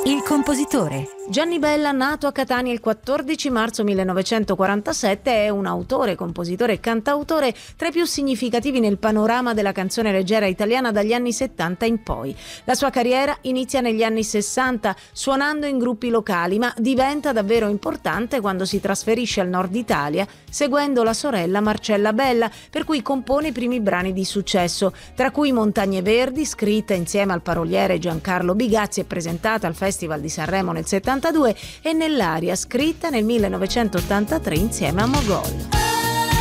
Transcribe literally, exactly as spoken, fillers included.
Il compositore. Gianni Bella, nato a Catania il quattordici marzo millenovecentoquarantasette, è un autore, compositore e cantautore tra i più significativi nel panorama della canzone leggera italiana dagli anni settanta in poi. La sua carriera inizia negli anni sessanta suonando in gruppi locali, ma diventa davvero importante quando si trasferisce al nord Italia seguendo la sorella Marcella Bella, per cui compone i primi brani di successo, tra cui Montagne Verdi, scritta insieme al paroliere Giancarlo Bigazzi e presentata al Festival di Sanremo nel settantadue, e Nell'aria, scritta nel millenovecentottantatré insieme a Mogol.